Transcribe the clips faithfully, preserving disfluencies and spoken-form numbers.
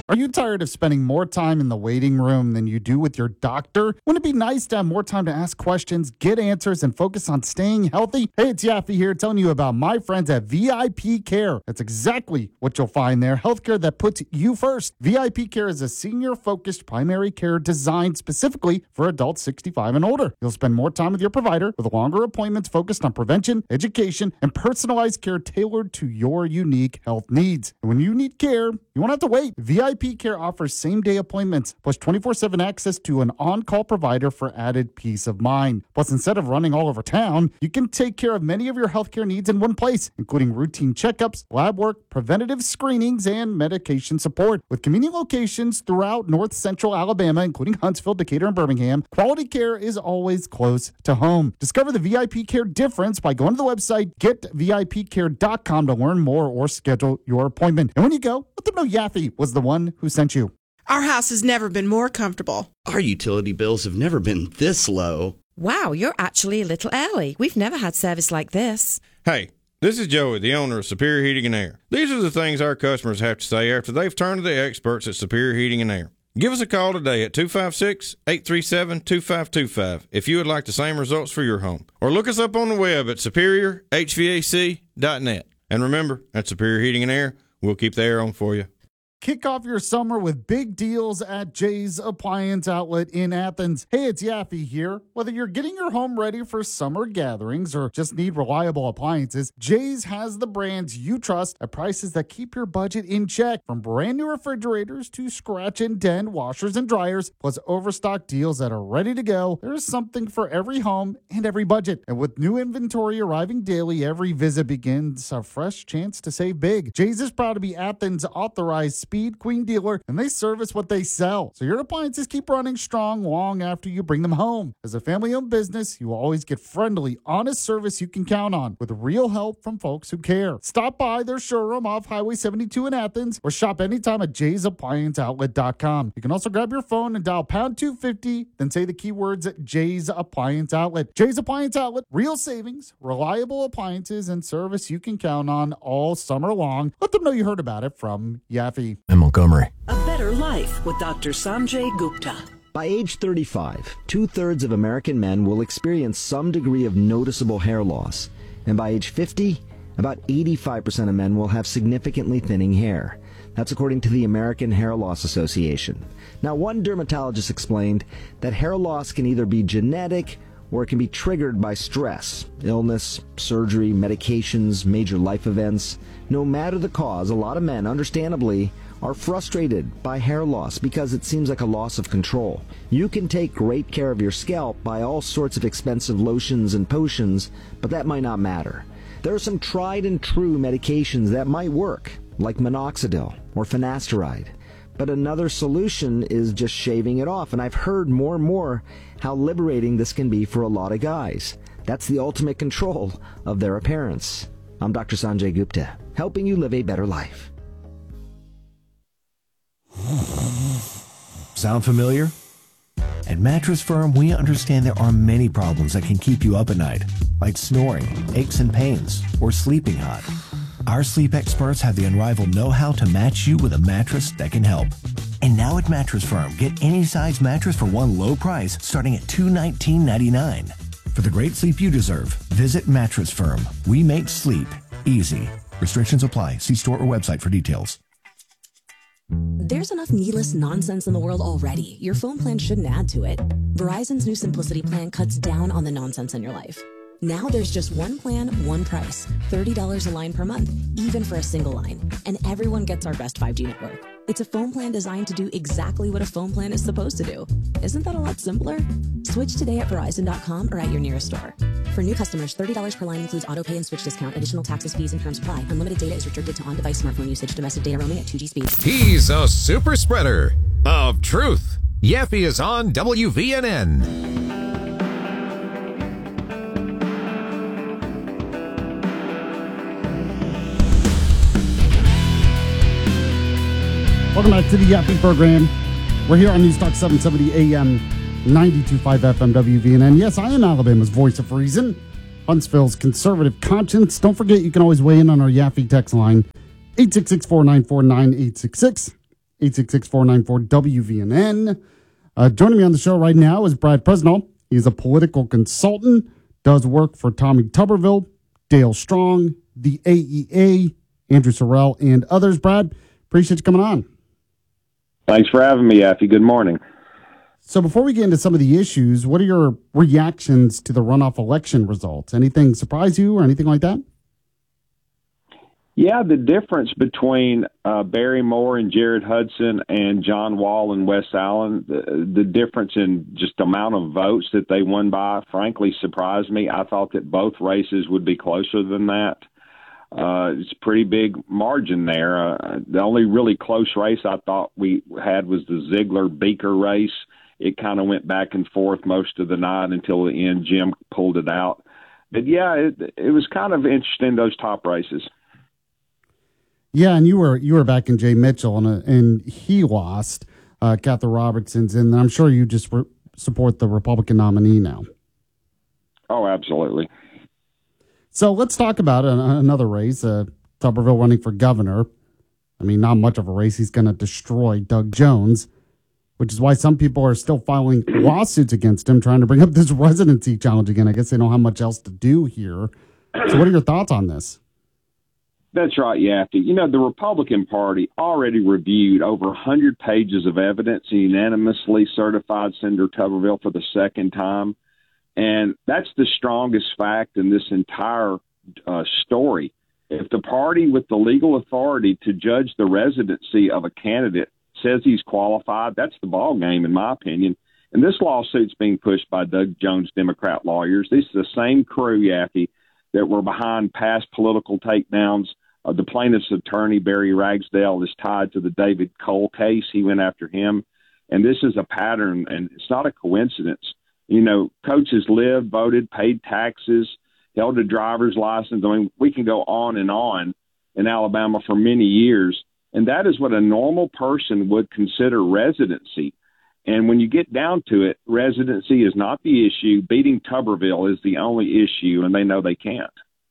Are you tired of spending more time in the waiting room than you do with your doctor? Wouldn't it be nice to have more time to ask questions, get answers, and focus on staying healthy? Hey, it's Yaffe here telling you about my friends at V I P Care. That's exactly what you'll find there. Healthcare that puts you first. V I P Care is a senior-focused primary care designed specifically for adults sixty-five and older. You'll spend more time with your provider with longer appointments focused on prevention, education, and personalized care tailored to your unique health needs. And when you need care, you won't have to wait. V I P Care offers same-day appointments plus twenty-four seven access to an on-call provider for added peace of mind. Plus, instead of running all over town, you can take care of many of your healthcare needs in one place, including routine checkups, lab work, preventative screenings, and medication support. With convenient locations throughout North Central Alabama, including Huntsville, Decatur, and Birmingham, quality care is always close to home. Discover the V I P Care difference by going to the website get V I P care dot com to learn more or schedule your appointment. And when you go, let them know Yaffe was the one who sent you. Our house has never been more comfortable. Our utility bills have never been this low. Wow, you're actually a little early. We've never had service like this. Hey, this is Joey, the owner of Superior Heating and Air. These are the things our customers have to say after they've turned to the experts at Superior Heating and Air. Give us a call today at two five six, eight three seven, two five two five if you would like the same results for your home. Or look us up on the web at superior h v a c dot net. And remember, at Superior Heating and Air, we'll keep the air on for you. Kick off your summer with big deals at Jay's Appliance Outlet in Athens. Hey, it's Yaffe here. Whether you're getting your home ready for summer gatherings or just need reliable appliances, Jay's has the brands you trust at prices that keep your budget in check. From brand new refrigerators to scratch and dent washers and dryers, plus overstock deals that are ready to go, there's something for every home and every budget. And with new inventory arriving daily, every visit begins a fresh chance to save big. Jay's is proud to be Athens' authorized Speed Queen dealer, and they service what they sell. So your appliances keep running strong long after you bring them home. As a family-owned business, you will always get friendly, honest service you can count on with real help from folks who care. Stop by their showroom off Highway seventy-two in Athens or shop anytime at jays appliance outlet dot com. You can also grab your phone and dial pound two fifty, then say the keywords Jay's Appliance Outlet. Jay's Appliance Outlet, real savings, reliable appliances, and service you can count on all summer long. Let them know you heard about it from Yaffe. And Montgomery. A Better Life with Doctor Sanjay Gupta. By age thirty-five, two-thirds of American men will experience some degree of noticeable hair loss. And by age fifty, about eighty-five percent of men will have significantly thinning hair. That's according to the American Hair Loss Association. Now, one dermatologist explained that hair loss can either be genetic or it can be triggered by stress, illness, surgery, medications, major life events. No matter the cause, a lot of men, understandably, are frustrated by hair loss because it seems like a loss of control. You can take great care of your scalp by all sorts of expensive lotions and potions, but that might not matter. There are some tried and true medications that might work, like minoxidil or finasteride. But another solution is just shaving it off, and I've heard more and more how liberating this can be for a lot of guys. That's the ultimate control of their appearance. I'm Doctor Sanjay Gupta, helping you live a better life. Sound familiar? At Mattress Firm, we understand there are many problems that can keep you up at night, like snoring, aches and pains, or sleeping hot. Our sleep experts have the unrivaled know-how to match you with a mattress that can help. And now at Mattress Firm, get any size mattress for one low price starting at two hundred nineteen ninety-nine. For the great sleep you deserve, visit Mattress Firm. We make sleep easy. Restrictions apply. See store or website for details. There's enough needless nonsense in the world already. Your phone plan shouldn't add to it. Verizon's new Simplicity plan cuts down on the nonsense in your life. Now there's just one plan, one price, thirty dollars a line per month, even for a single line. And everyone gets our best five G network. It's a phone plan designed to do exactly what a phone plan is supposed to do. Isn't that a lot simpler? Switch today at Verizon dot com or at your nearest store. For new customers, thirty dollars per line includes auto pay and switch discount. Additional taxes, fees, and terms apply. Unlimited data is restricted to on-device smartphone usage. Domestic data roaming at two G speeds. He's a super spreader of truth. Yaffe is on W V N N. Welcome back to the Yaffe program. We're here on News Talk seven seventy A M, ninety-two point five F M W V N N. Yes, I am Alabama's voice of reason, Huntsville's conservative conscience. Don't forget, you can always weigh in on our Yaffe text line, eight six six, four nine four, nine eight six six. eight six six, four nine four, W V N N. Uh, joining me on the show right now is Brad Presnell. He's a political consultant, does work for Tommy Tuberville, Dale Strong, the A E A, Andrew Sorrell, and others. Brad, appreciate you coming on. Thanks for having me, Effie. Good morning. So before we get into some of the issues, what are your reactions to the runoff election results? Anything surprise you or anything like that? Yeah, the difference between uh, Barry Moore and Jared Hudson and John Wall and Wes Allen, the, the difference in just amount of votes that they won by, frankly, surprised me. I thought that both races would be closer than that. Uh, it's a pretty big margin there. Uh, the only really close race I thought we had was the Ziegler-Beaker race. It kind of went back and forth most of the night until the end. Jim pulled it out. But, yeah, it, it was kind of interesting, those top races. Yeah, and you were you were back in Jay Mitchell, and, uh, and he lost. Uh, Catherine Robertson's, and I'm sure you just re- support the Republican nominee now. Oh, absolutely. So let's talk about an, another race. Uh, Tuberville running for governor. I mean, not much of a race. He's going to destroy Doug Jones, which is why some people are still filing lawsuits against him, trying to bring up this residency challenge again. I guess they don't have much else to do here. So what are your thoughts on this? That's right, Yaffee. You know, the Republican Party already reviewed over one hundred pages of evidence and unanimously certified Senator Tuberville for the second time. And that's the strongest fact in this entire uh, story. If the party with the legal authority to judge the residency of a candidate says he's qualified, that's the ballgame, in my opinion. And this lawsuit's being pushed by Doug Jones' Democrat lawyers. This is the same crew, Yaffee, that were behind past political takedowns. Uh, the plaintiff's attorney, Barry Ragsdale, is tied to the David Cole case. He went after him. And this is a pattern, and it's not a coincidence. You know, coaches lived, voted, paid taxes, held a driver's license. I mean, we can go on and on in Alabama for many years. And that is what a normal person would consider residency. And when you get down to it, residency is not the issue. Beating Tuberville is the only issue, and they know they can't.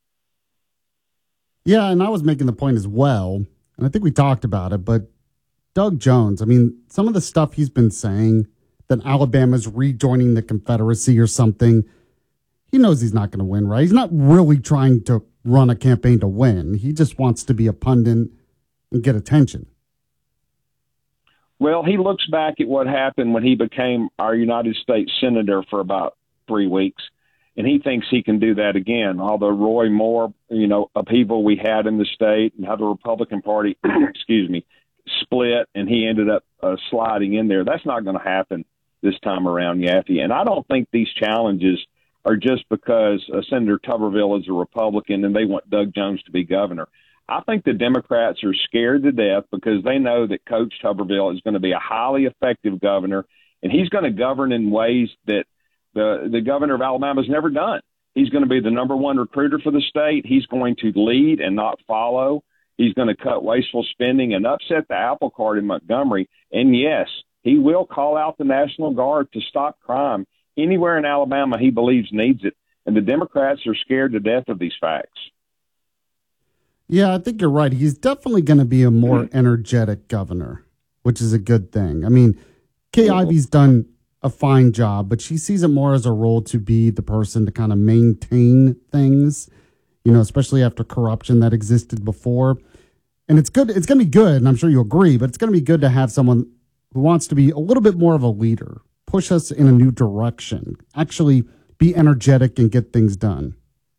Yeah, and I was making the point as well, and I think we talked about it, but Doug Jones, I mean, some of the stuff he's been saying, that Alabama's rejoining the Confederacy or something, he knows he's not going to win, right? He's not really trying to run a campaign to win. He just wants to be a pundit and get attention. Well, he looks back at what happened when he became our United States Senator for about three weeks, and he thinks he can do that again. All the Roy Moore, you know, upheaval we had in the state and how the Republican Party, excuse me, split, and he ended up uh, sliding in there. That's not going to happen this time around, Yaffee. And I don't think these challenges are just because uh, Senator Tuberville is a Republican and they want Doug Jones to be governor. I think the Democrats are scared to death because they know that Coach Tuberville is going to be a highly effective governor, and he's going to govern in ways that the, the governor of Alabama has never done. He's going to be the number one recruiter for the state. He's going to lead and not follow. He's going to cut wasteful spending and upset the apple cart in Montgomery. And, yes, he will call out the National Guard to stop crime anywhere in Alabama he believes needs it. And the Democrats are scared to death of these facts. Yeah, I think you're right. He's definitely going to be a more energetic governor, which is a good thing. I mean, Kay Ivey's done a fine job, but she sees it more as a role to be the person to kind of maintain things, you know, especially after corruption that existed before. And it's good. It's going to be good, and I'm sure you agree, but it's going to be good to have someone who wants to be a little bit more of a leader, push us in a new direction, actually be energetic and get things done.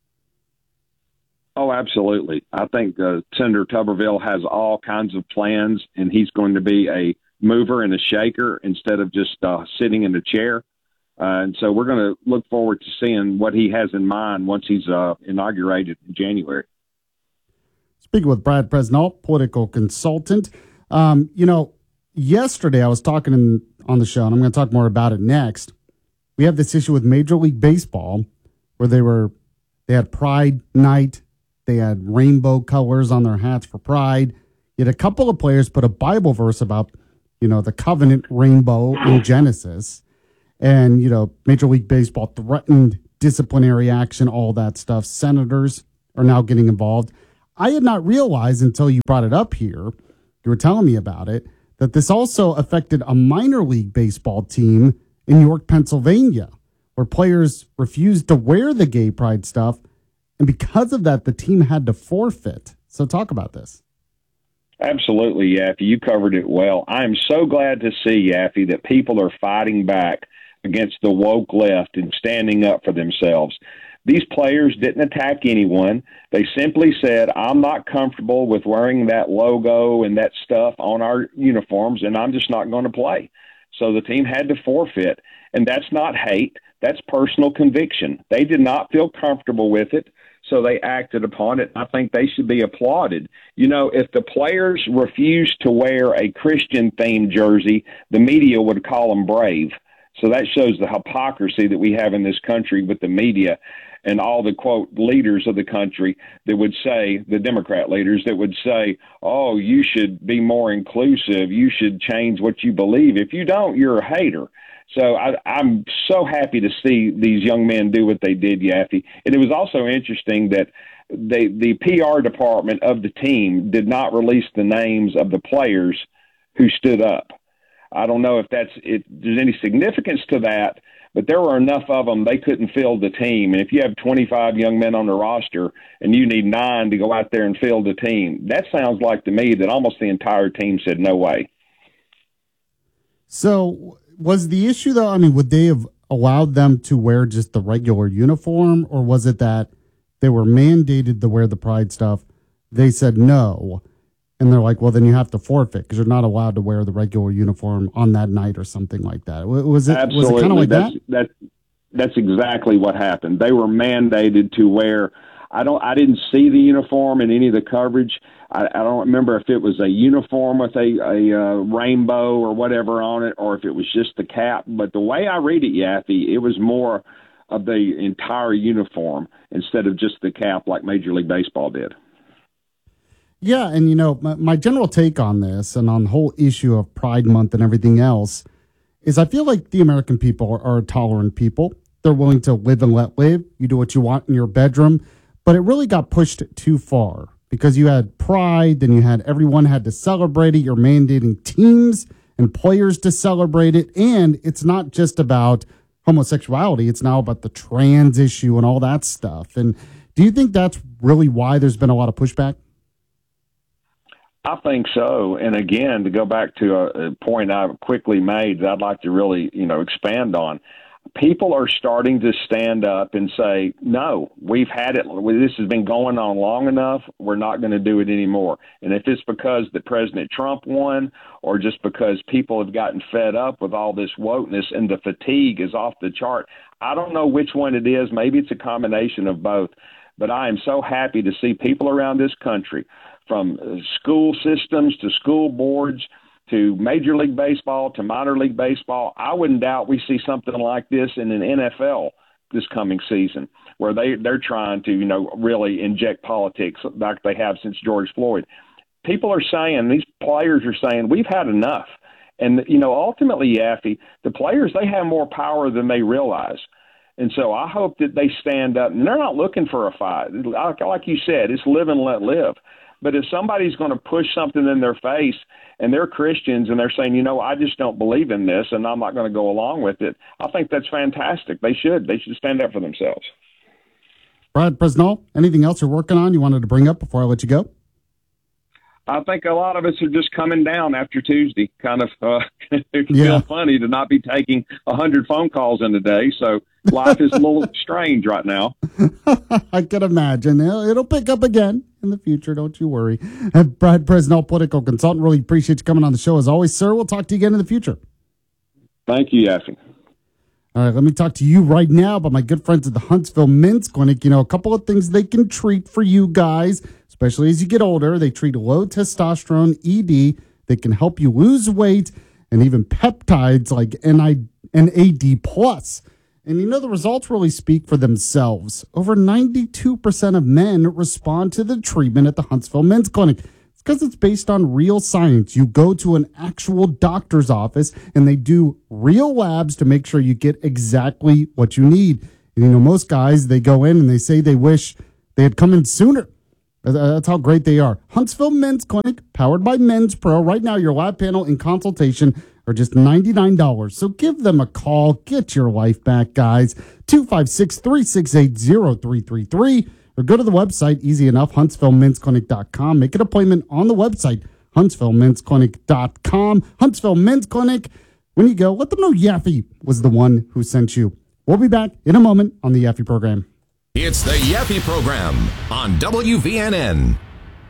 Oh, absolutely. I think uh, Senator Tuberville has all kinds of plans, and he's going to be a mover and a shaker instead of just uh, sitting in a chair. Uh, and so we're going to look forward to seeing what he has in mind once he's uh, inaugurated in January. Speaking with Brad Presnell, political consultant. Um, you know, yesterday I was talking in, on the show, and I'm going to talk more about it next. We have this issue with Major League Baseball where they were they had Pride Night. They had rainbow colors on their hats for Pride. Yet a couple of players put a Bible verse about, you know, the covenant rainbow in Genesis. And, you know, Major League Baseball threatened disciplinary action, all that stuff. Senators are now getting involved. I had not realized until you brought it up here, you were telling me about it, that this also affected a minor league baseball team in York, Pennsylvania, where players refused to wear the gay pride stuff. And because of that, the team had to forfeit. So talk about this. Absolutely, Yaffe. You covered it well. I'm so glad to see, Yaffe, that people are fighting back against the woke left and standing up for themselves. These players didn't attack anyone. They simply said, I'm not comfortable with wearing that logo and that stuff on our uniforms, and I'm just not going to play. So the team had to forfeit. And that's not hate. That's personal conviction. They did not feel comfortable with it, so they acted upon it. I think they should be applauded. You know, if the players refused to wear a Christian-themed jersey, the media would call them brave. So that shows the hypocrisy that we have in this country with the media and all the, quote, leaders of the country that would say, the Democrat leaders that would say, oh, you should be more inclusive. You should change what you believe. If you don't, you're a hater. So I, I'm so happy to see these young men do what they did, Yaffe. And it was also interesting that they, the P R department of the team did not release the names of the players who stood up. I don't know if that's if there's any significance to that, but there were enough of them they couldn't field the team. And if you have twenty-five young men on the roster and you need nine to go out there and field the team, that sounds like to me that almost the entire team said no way. So was the issue, though, I mean, would they have allowed them to wear just the regular uniform, or was it that they were mandated to wear the pride stuff? They said no. And they're like, well, then you have to forfeit because you're not allowed to wear the regular uniform on that night or something like that. Was it, Absolutely. was it kind of like that's, that? That's, that's exactly what happened. They were mandated to wear. I don't. I didn't see the uniform in any of the coverage. I, I don't remember if it was a uniform with a, a uh, rainbow or whatever on it, or if it was just the cap. But the way I read it, Yaffe, it was more of the entire uniform instead of just the cap like Major League Baseball did. Yeah, and you know, my, my general take on this and on the whole issue of Pride Month and everything else is I feel like the American people are, are tolerant people. They're willing to live and let live. You do what you want in your bedroom. But it really got pushed too far because you had Pride, then you had everyone had to celebrate it. You're mandating teams and players to celebrate it. And it's not just about homosexuality. It's now about the trans issue and all that stuff. And do you think that's really why there's been a lot of pushback? I think so. And again, to go back to a, a point I quickly made that I'd like to really, you know, expand on, people are starting to stand up and say, no, we've had it. This has been going on long enough. We're not going to do it anymore. And if it's because that President Trump won or just because people have gotten fed up with all this wokeness and the fatigue is off the chart, I don't know which one it is. Maybe it's a combination of both. But I am so happy to see people around this country, from school systems to school boards to Major League Baseball to minor league baseball. I wouldn't doubt we see something like this in an N F L this coming season, where they, they're trying to, you know, really inject politics like they have since George Floyd. People are saying, these players are saying, we've had enough. And, you know, ultimately, Yaffe, the players, they have more power than they realize. And so I hope that they stand up. And they're not looking for a fight. Like, like you said, it's live and let live. But if somebody's going to push something in their face and they're Christians and they're saying, you know, I just don't believe in this and I'm not going to go along with it, I think that's fantastic. They should. They should stand up for themselves. Brad Presnell, anything else you're working on you wanted to bring up before I let you go? I think a lot of us are just coming down after Tuesday. Kind of, uh, it's yeah. feel funny to not be taking a hundred phone calls in a day. So life is a little strange right now. I can imagine. It'll, it'll pick up again in the future. Don't you worry. Uh, Brad Presnell, political consultant. Really appreciate you coming on the show as always, sir. We'll talk to you again in the future. Thank you, Yaffe. All right, let me talk to you right now about my good friends at the Huntsville Men's Clinic. You know, a couple of things they can treat for you guys, especially as you get older. They treat low testosterone, E D. They can help you lose weight, and even peptides like N A D plus. And you know, the results really speak for themselves. Over ninety-two percent of men respond to the treatment at the Huntsville Men's Clinic. It's because it's based on real science. You go to an actual doctor's office, and they do real labs to make sure you get exactly what you need. And you know, most guys, they go in and they say they wish they had come in sooner. That's how great they are. Huntsville Men's Clinic, powered by Men's Pro. Right now, your lab panel and consultation are just ninety-nine dollars. So give them a call. Get your life back, guys. two five six, three six eight, zero three three three. Or go to the website, easy enough, huntsville men's clinic dot com. Make an appointment on the website, huntsville men's clinic dot com. Huntsville Men's Clinic. When you go, let them know Yaffe was the one who sent you. We'll be back in a moment on the Yaffe program. It's the Yaffe program on W V N N.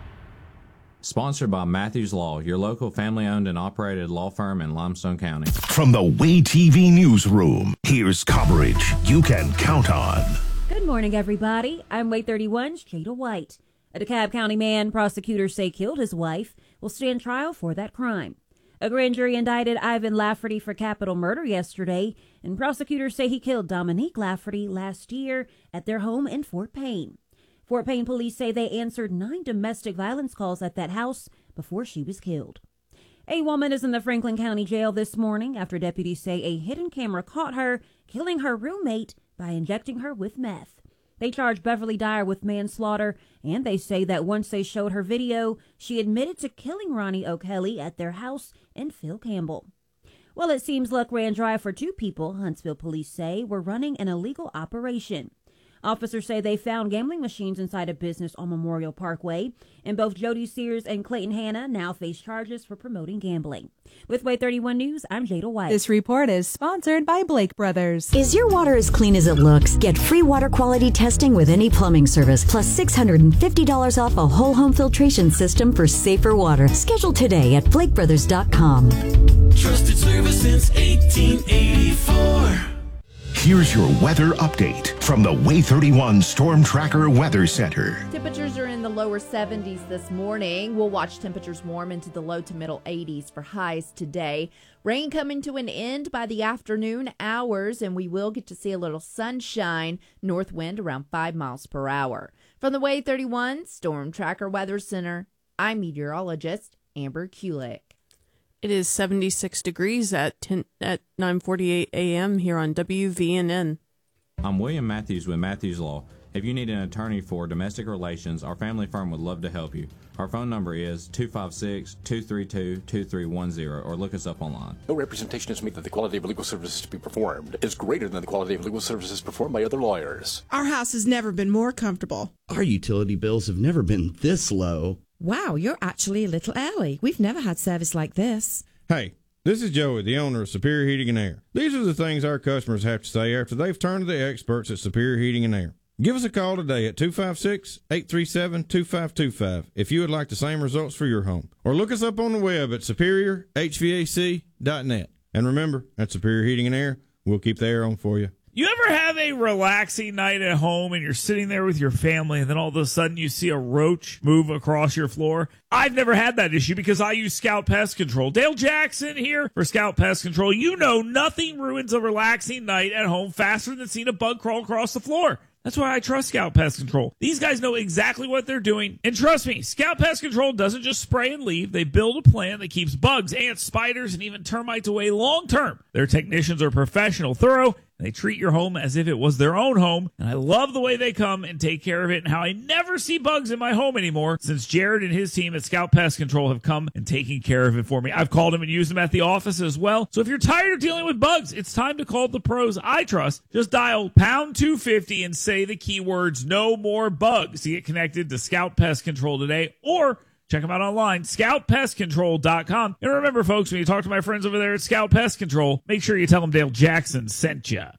Sponsored by Matthews Law, your local family-owned and operated law firm in Limestone County. From the Way T V newsroom, here's coverage you can count on. Good morning, everybody. I'm Way thirty-one's Jada White. A DeKalb County man prosecutors say killed his wife will stand trial for that crime. A grand jury indicted Ivan Lafferty for capital murder yesterday, and prosecutors say he killed Dominique Lafferty last year at their home in Fort Payne. Fort Payne police say they answered nine domestic violence calls at that house before she was killed. A woman is in the Franklin County Jail this morning after deputies say a hidden camera caught her killing her roommate by injecting her with meth. They charged Beverly Dyer with manslaughter, and they say that once they showed her video, she admitted to killing Ronnie O'Kelly at their house in Phil Campbell. Well, it seems luck ran dry for two people, Huntsville police say, were running an illegal operation. Officers say they found gambling machines inside a business on Memorial Parkway, and both Jody Sears and Clayton Hanna now face charges for promoting gambling. With Way thirty-one News, I'm Jada White. This report is sponsored by Blake Brothers. Is your water as clean as it looks? Get free water quality testing with any plumbing service, plus six hundred fifty dollars off a whole home filtration system for safer water. Schedule today at blake brothers dot com. Trusted service since eighteen eighty-four. Here's your weather update from the Way thirty-one Storm Tracker Weather Center. Temperatures are in the lower seventies this morning. We'll watch temperatures warm into the low to middle eighties for highs today. Rain coming to an end by the afternoon hours, and we will get to see a little sunshine. North wind around five miles per hour. From the Way thirty-one Storm Tracker Weather Center, I'm meteorologist Amber Kulik. It is seventy-six degrees at ten, at nine forty-eight a.m. here on W V N N. I'm William Matthews with Matthews Law. If you need an attorney for domestic relations, our family firm would love to help you. Our phone number is two five six, two three two, two three one zero, or look us up online. No representation is made that the quality of legal services to be performed is greater than the quality of legal services performed by other lawyers. Our house has never been more comfortable. Our utility bills have never been this low. Wow, you're actually a little early. We've never had service like this. Hey, this is Joey, the owner of Superior Heating and Air. These are the things our customers have to say after they've turned to the experts at Superior Heating and Air. Give us a call today at two five six, eight three seven, two five two five if you would like the same results for your home. Or look us up on the web at superior h v a c dot net. And remember, at Superior Heating and Air, we'll keep the air on for you. You ever have a relaxing night at home and you're sitting there with your family and then all of a sudden you see a roach move across your floor? I've never had that issue because I use Scout Pest Control. Dale Jackson here for Scout Pest Control. You know nothing ruins a relaxing night at home faster than seeing a bug crawl across the floor. That's why I trust Scout Pest Control. These guys know exactly what they're doing. And trust me, Scout Pest Control doesn't just spray and leave. They build a plan that keeps bugs, ants, spiders, and even termites away long term. Their technicians are professional, thorough, and they treat your home as if it was their own home. And I love the way they come and take care of it and how I never see bugs in my home anymore since Jared and his team at Scout Pest Control have come and taken care of it for me. I've called them and used them at the office as well. So if you're tired of dealing with bugs, it's time to call the pros I trust. Just dial pound two fifty and say the keywords no more bugs to get connected to Scout Pest Control today, or check them out online, scout pest control dot com. And remember, folks, when you talk to my friends over there at Scout Pest Control, make sure you tell them Dale Jackson sent you.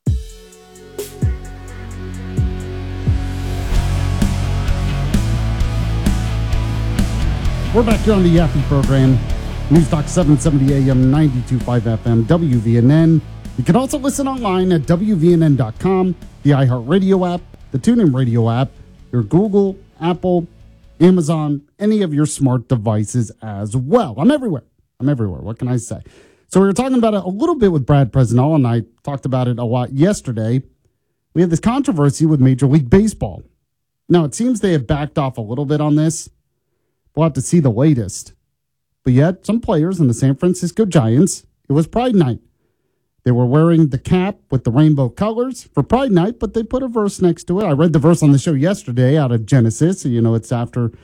We're back here on the Yaffe program. News Talk seven seventy A M, ninety-two point five F M, W V N N. You can also listen online at W V N N dot com, the iHeartRadio app, the TuneIn Radio app, your Google, Apple, Amazon, any of your smart devices as well. I'm everywhere. I'm everywhere. What can I say? So we were talking about it a little bit with Brad Presnell, and I talked about it a lot yesterday. We had this controversy with Major League Baseball. Now, it seems they have backed off a little bit on this. We'll have to see the latest. But yet, some players in the San Francisco Giants, it was Pride Night. They were wearing the cap with the rainbow colors for Pride Night, but they put a verse next to it. I read the verse on the show yesterday out of Genesis. So, you know, it's after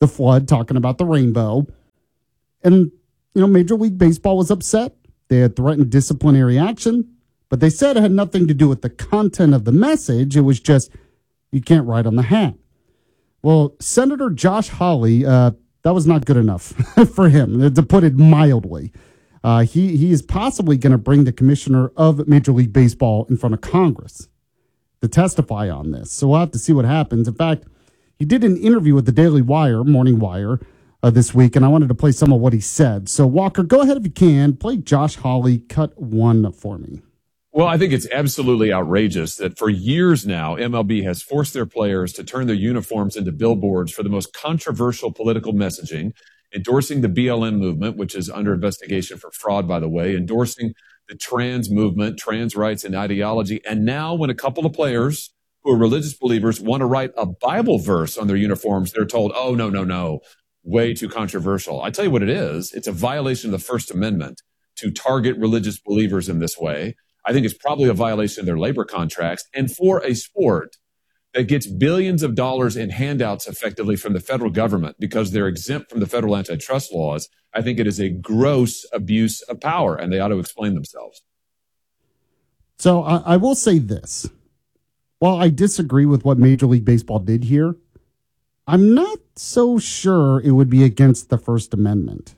the flood, talking about the rainbow. And, you know, Major League Baseball was upset. They had threatened disciplinary action, but they said it had nothing to do with the content of the message. It was just, you can't write on the hat. Well, Senator Josh Hawley, uh, that was not good enough for him, to put it mildly. Uh, he, he is possibly going to bring the commissioner of Major League Baseball in front of Congress to testify on this. So we'll have to see what happens. In fact, he did an interview with the Daily Wire, Morning Wire, uh, this week, and I wanted to play some of what he said. So, Walker, go ahead if you can. Play Josh Hawley, cut one for me. Well, I think it's absolutely outrageous that for years now, M L B has forced their players to turn their uniforms into billboards for the most controversial political messaging, endorsing the B L M movement, which is under investigation for fraud, by the way, endorsing the trans movement, trans rights and ideology. And now when a couple of players who are religious believers want to write a Bible verse on their uniforms, they're told, oh, no, no, no, way too controversial. I tell you what it is. It's a violation of the First Amendment to target religious believers in this way. I think it's probably a violation of their labor contracts. And for a sport that gets billions of dollars in handouts effectively from the federal government because they're exempt from the federal antitrust laws, I think it is a gross abuse of power, and they ought to explain themselves. So I, I will say this. While I disagree with what Major League Baseball did here, I'm not so sure it would be against the First Amendment.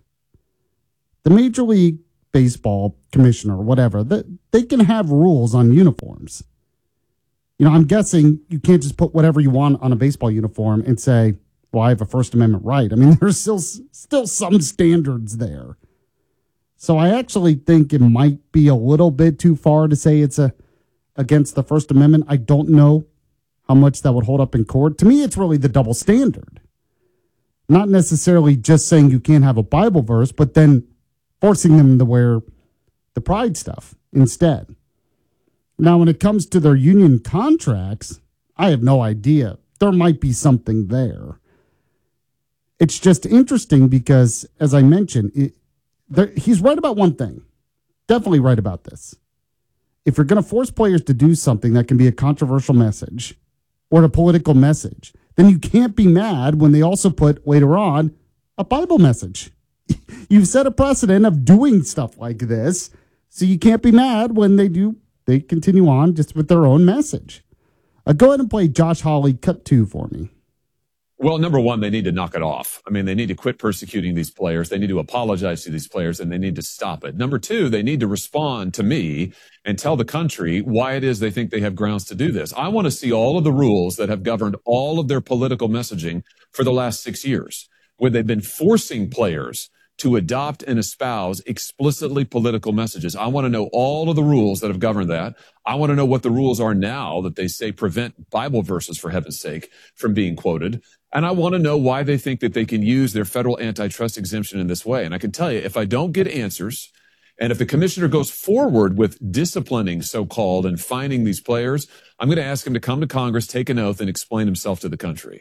The Major League Baseball commissioner, whatever, they, they can have rules on uniforms. You know, I'm guessing you can't just put whatever you want on a baseball uniform and say, well, I have a First Amendment right. I mean, there's still still some standards there. So I actually think it might be a little bit too far to say it's a against the First Amendment. I don't know how much that would hold up in court. To me, it's really the double standard. Not necessarily just saying you can't have a Bible verse, but then forcing them to wear the pride stuff instead. Now, when it comes to their union contracts, I have no idea. There might be something there. It's just interesting because, as I mentioned, it, there, he's right about one thing. Definitely right about this. If you're going to force players to do something that can be a controversial message or a political message, then you can't be mad when they also put later on a Bible message. You've set a precedent of doing stuff like this, so you can't be mad when they do. They continue on just with their own message. Uh, go ahead and play Josh Hawley, cut two for me. Well, number one, they need to knock it off. I mean, they need to quit persecuting these players. They need to apologize to these players, and they need to stop it. Number two, they need to respond to me and tell the country why it is they think they have grounds to do this. I want to see all of the rules that have governed all of their political messaging for the last six years, where they've been forcing players to adopt and espouse explicitly political messages. I want to know all of the rules that have governed that. I want to know what the rules are now that they say prevent Bible verses, for heaven's sake, from being quoted. And I want to know why they think that they can use their federal antitrust exemption in this way. And I can tell you, if I don't get answers, and if the commissioner goes forward with disciplining, so-called, and fining these players, I'm going to ask him to come to Congress, take an oath, and explain himself to the country.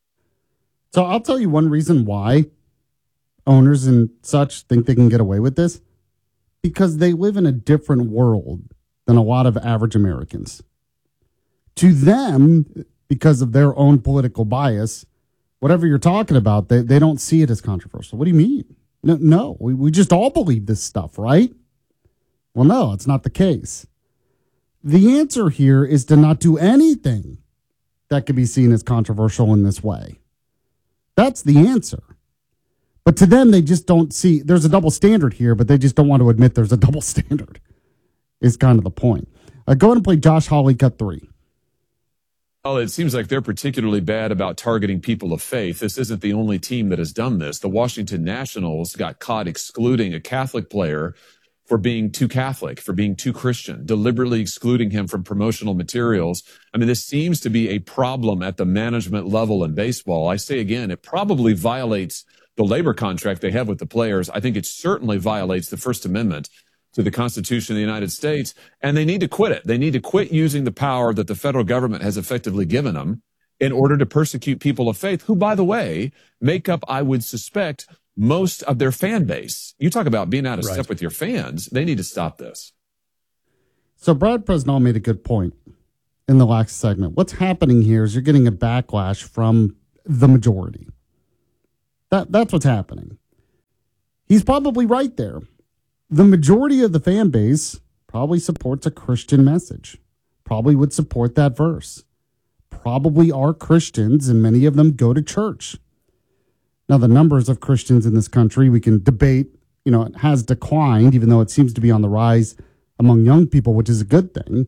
So I'll tell you one reason why owners and such think they can get away with this, because they live in a different world than a lot of average Americans. To them, because of their own political bias, whatever you're talking about, they, they don't see it as controversial. What do you mean? No, no we, we just all believe this stuff, right? Well, no, it's not the case. The answer here is to not do anything that could be seen as controversial in this way. That's the answer. But to them, they just don't see, there's a double standard here, but they just don't want to admit there's a double standard, is kind of the point. Uh, go ahead and play Josh Hawley, cut three. Well, it seems like they're particularly bad about targeting people of faith. This isn't the only team that has done this. The Washington Nationals got caught excluding a Catholic player for being too Catholic, for being too Christian, deliberately excluding him from promotional materials. I mean, this seems to be a problem at the management level in baseball. I say again, it probably violates the labor contract they have with the players. I think it certainly violates the First Amendment to the Constitution of the United States, and they need to quit it. They need to quit using the power that the federal government has effectively given them in order to persecute people of faith, who, by the way, make up, I would suspect, most of their fan base. You talk about being out of right. step with your fans. They need to stop this. So Brad Presnell made a good point in the last segment. What's happening here is you're getting a backlash from the majority. That That's what's happening. He's probably right there. The majority of the fan base probably supports a Christian message, probably would support that verse, probably are Christians, and many of them go to church. Now, the numbers of Christians in this country, we can debate, you know, it has declined, even though it seems to be on the rise among young people, which is a good thing.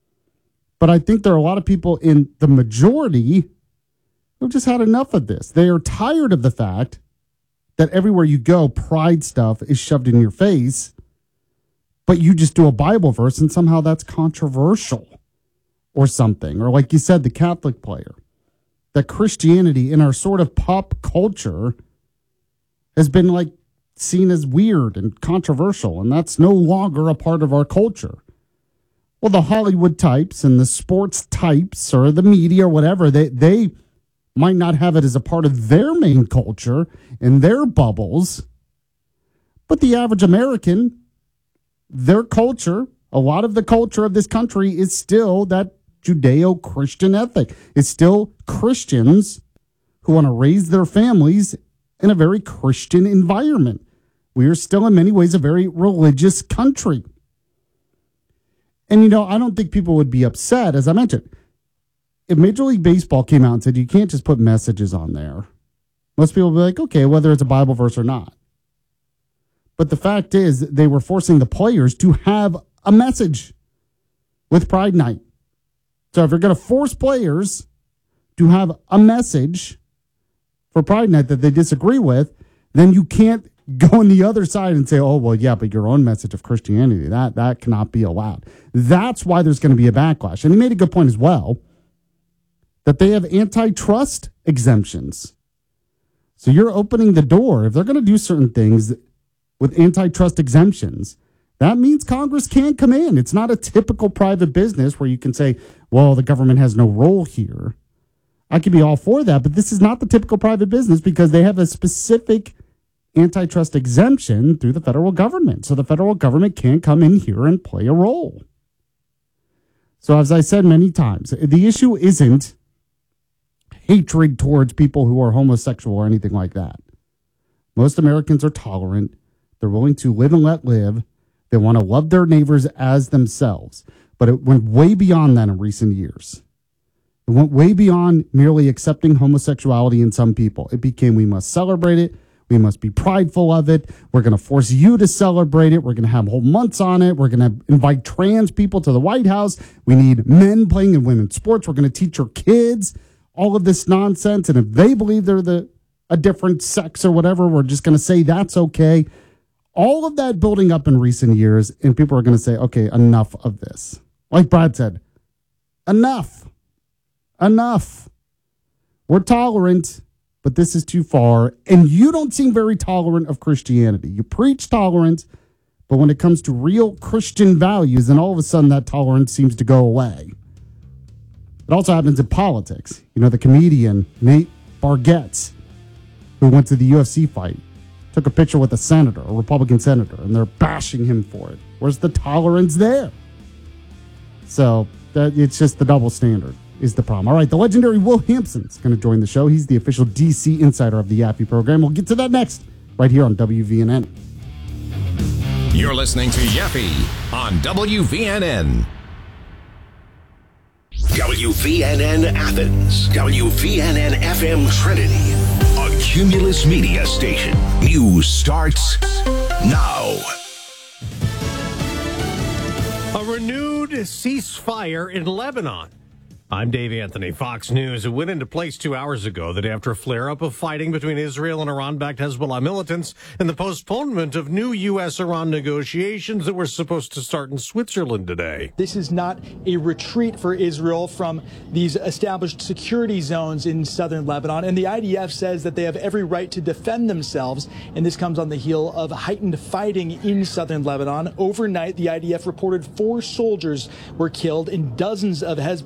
But I think there are a lot of people in the majority who've just had enough of this. They are tired of the fact that everywhere you go, pride stuff is shoved in your face, but you just do a Bible verse and somehow that's controversial or something. Or like you said, the Catholic player, that Christianity in our sort of pop culture has been like seen as weird and controversial, and that's no longer a part of our culture. Well, the Hollywood types and the sports types or the media or whatever, they, they might not have it as a part of their main culture and their bubbles. But the average American, their culture, a lot of the culture of this country is still that Judeo-Christian ethic. It's still Christians who want to raise their families in a very Christian environment. We are still in many ways a very religious country. And, you know, I don't think people would be upset, as I mentioned. If Major League Baseball came out and said, you can't just put messages on there, most people would be like, okay, whether it's a Bible verse or not. But the fact is, they were forcing the players to have a message with Pride Night. So if you're going to force players to have a message for Pride Night that they disagree with, then you can't go on the other side and say, oh, well, yeah, but your own message of Christianity, that, that cannot be allowed. That's why there's going to be a backlash. And he made a good point as well, that they have antitrust exemptions. So you're opening the door. If they're going to do certain things with antitrust exemptions, that means Congress can't come in. It's not a typical private business where you can say, well, the government has no role here. I could be all for that, but this is not the typical private business because they have a specific antitrust exemption through the federal government. So the federal government can't come in here and play a role. So as I said many times, the issue isn't hatred towards people who are homosexual or anything like that. Most Americans are tolerant. They're willing to live and let live. They want to love their neighbors as themselves. But it went way beyond that in recent years. It went way beyond merely accepting homosexuality in some people. It became, we must celebrate it. We must be prideful of it. We're going to force you to celebrate it. We're going to have whole months on it. We're going to invite trans people to the White House. We need men playing in women's sports. We're going to teach our kids all of this nonsense. And if they believe they're the a different sex or whatever, we're just going to say that's okay. All of that building up in recent years, and people are going to say, okay, enough of this. Like Brad said, enough. Enough. We're tolerant, but this is too far. And you don't seem very tolerant of Christianity. You preach tolerance, but when it comes to real Christian values, then all of a sudden that tolerance seems to go away. It also happens in politics. You know, the comedian Nate Bargatze, who went to the U F C fight, took a picture with a senator, a Republican senator, and they're bashing him for it. Where's the tolerance there? So that, it's just the double standard is the problem. All right, the legendary Will Hampson's going to join the show. He's the official D C insider of the Yaffe program. We'll get to that next, right here on W V N N. You're listening to Yaffe on W V N N. W V N N Athens, W V N N F M Trinity, a Cumulus Media station. News starts now. A renewed ceasefire in Lebanon. I'm Dave Anthony, Fox News. It went into place two hours ago that after a flare-up of fighting between Israel and Iran-backed Hezbollah militants and the postponement of new U S-Iran negotiations that were supposed to start in Switzerland today. This is not a retreat for Israel from these established security zones in southern Lebanon, and the I D F says that they have every right to defend themselves, and this comes on the heel of heightened fighting in southern Lebanon. Overnight, the I D F reported four soldiers were killed and dozens of Hezbollah fighters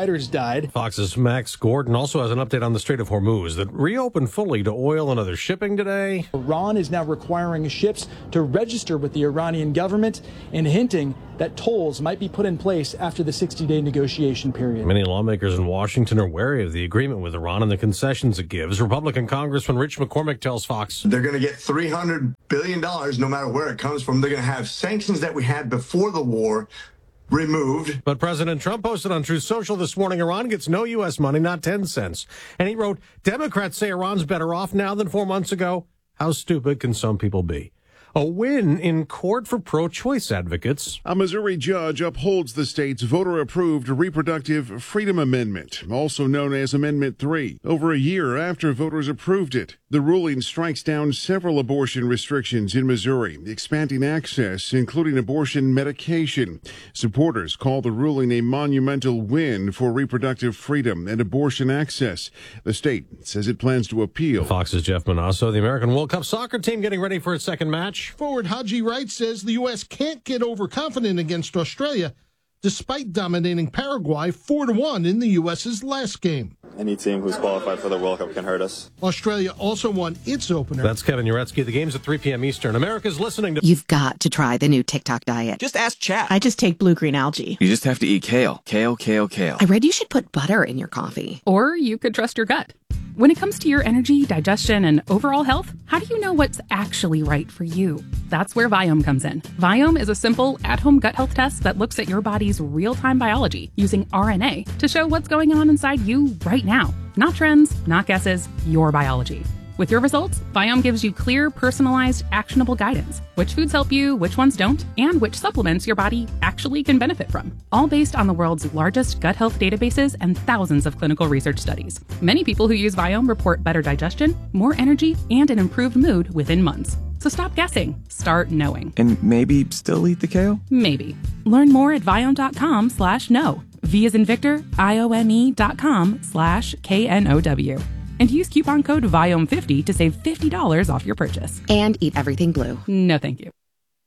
riders died. Fox's Max Gordon also has an update on the Strait of Hormuz that reopened fully to oil and other shipping today. Iran is now requiring ships to register with the Iranian government and hinting that tolls might be put in place after the sixty-day negotiation period. Many lawmakers in Washington are wary of the agreement with Iran and the concessions it gives. Republican Congressman Rich McCormick tells Fox they're going to get three hundred billion dollars no matter where it comes from. They're going to have sanctions that we had before the war removed. But President Trump posted on Truth Social this morning, Iran gets no U S money, not ten cents. And he wrote, Democrats say Iran's better off now than four months ago. How stupid can some people be? A win in court for pro-choice advocates. A Missouri judge upholds the state's voter-approved Reproductive Freedom Amendment, also known as Amendment three, over a year after voters approved it. The ruling strikes down several abortion restrictions in Missouri, expanding access, including abortion medication. Supporters call the ruling a monumental win for reproductive freedom and abortion access. The state says it plans to appeal. Fox's Jeff Manasso, the American World Cup soccer team getting ready for its second match. Forward Haji Wright says the U S can't get overconfident against Australia, despite dominating Paraguay four to one in the U S's last game. Any team who's qualified for the World Cup can hurt us. Australia also won its opener. That's Kevin Uretsky. The game's at three p.m. Eastern. America's listening to... You've got to try the new TikTok diet. Just ask chat. I just take blue-green algae. You just have to eat kale. Kale, kale, kale. I read you should put butter in your coffee. Or you could trust your gut. When it comes to your energy, digestion, and overall health, how do you know what's actually right for you? That's where Viome comes in. Viome is a simple, at-home gut health test that looks at your body's real-time biology using R N A to show what's going on inside you right now. Not trends, not guesses, your biology. With your results, Viome gives you clear, personalized, actionable guidance. Which foods help you, which ones don't, and which supplements your body actually can benefit from. All based on the world's largest gut health databases and thousands of clinical research studies. Many people who use Viome report better digestion, more energy, and an improved mood within months. So stop guessing. Start knowing. And maybe still eat the kale? Maybe. Learn more at Viome.com slash know. V as in Victor, I O M E dot com slash K N O W. And use coupon code Viome fifty to save fifty dollars off your purchase. And eat everything blue. No, thank you.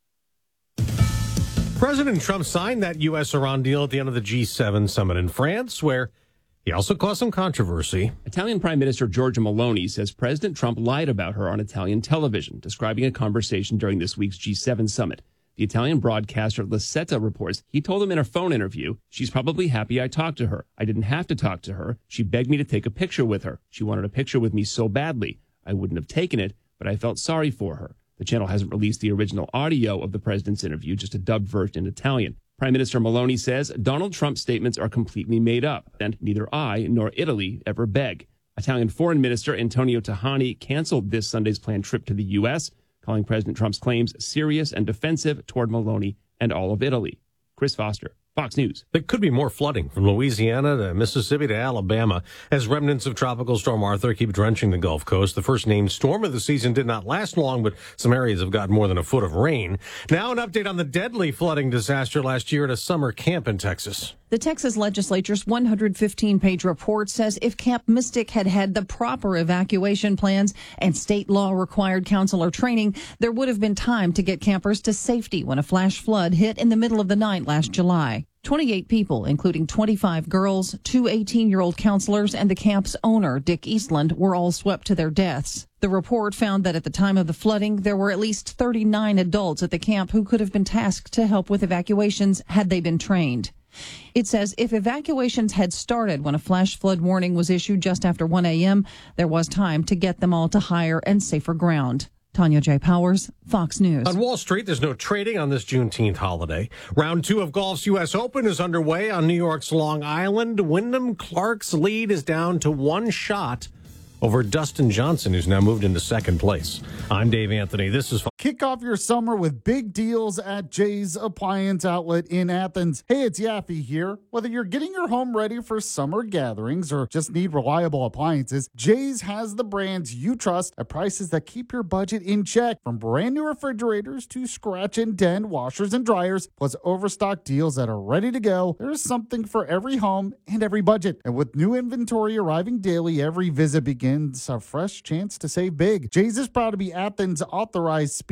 President Trump signed that U S Iran deal at the end of the G seven summit in France, where he also caused some controversy. Italian Prime Minister Giorgia Meloni says President Trump lied about her on Italian television, describing a conversation during this week's G seven summit. The Italian broadcaster La Setta reports he told him in a phone interview, she's probably happy I talked to her. I didn't have to talk to her. She begged me to take a picture with her. She wanted a picture with me so badly. I wouldn't have taken it, but I felt sorry for her. The channel hasn't released the original audio of the president's interview, just a dubbed version in Italian. Prime Minister Meloni says Donald Trump's statements are completely made up, and neither I nor Italy ever beg. Italian Foreign Minister Antonio Tajani canceled this Sunday's planned trip to the U S, calling President Trump's claims serious and defensive toward Meloni and all of Italy. Chris Foster, Fox News. There could be more flooding from Louisiana to Mississippi to Alabama as remnants of Tropical Storm Arthur keep drenching the Gulf Coast. The first named storm of the season did not last long, but some areas have gotten more than a foot of rain. Now an update on the deadly flooding disaster last year at a summer camp in Texas. The Texas legislature's one hundred fifteen page report says if Camp Mystic had had the proper evacuation plans and state law required counselor training, there would have been time to get campers to safety when a flash flood hit in the middle of the night last July. twenty-eight people, including twenty-five girls, two eighteen-year-old counselors, and the camp's owner, Dick Eastland, were all swept to their deaths. The report found that at the time of the flooding, there were at least thirty-nine adults at the camp who could have been tasked to help with evacuations had they been trained. It says if evacuations had started when a flash flood warning was issued just after one a.m., there was time to get them all to higher and safer ground. Tanya J. Powers, Fox News. On Wall Street, there's no trading on this Juneteenth holiday. Round two of golf's U S Open is underway on New York's Long Island. Wyndham Clark's lead is down to one shot over Dustin Johnson, who's now moved into second place. I'm Dave Anthony. This is... Kick off your summer with big deals at Jay's Appliance Outlet in Athens. Hey, it's Yaffe here. Whether you're getting your home ready for summer gatherings or just need reliable appliances, Jay's has the brands you trust at prices that keep your budget in check. From brand new refrigerators to scratch and dent washers and dryers, plus overstock deals that are ready to go, there's something for every home and every budget. And with new inventory arriving daily, every visit begins a fresh chance to save big. Jay's is proud to be Athens' authorized speed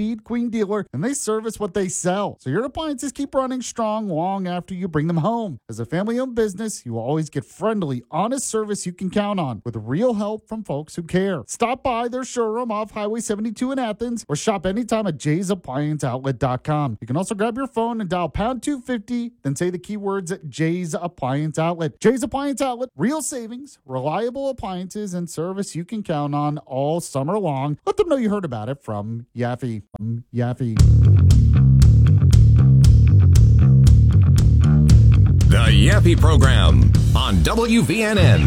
Speed Queen dealer, and they service what they sell. So your appliances keep running strong long after you bring them home. As a family-owned business, you will always get friendly, honest service you can count on with real help from folks who care. Stop by their showroom off Highway seventy-two in Athens or shop anytime at jays appliance outlet dot com. You can also grab your phone and dial pound two fifty, then say the keywords at Jay's Appliance Outlet. Jay's Appliance Outlet, real savings, reliable appliances, and service you can count on all summer long. Let them know you heard about it from Yaffe. From Yaffe. The Yaffe Program on W V N N.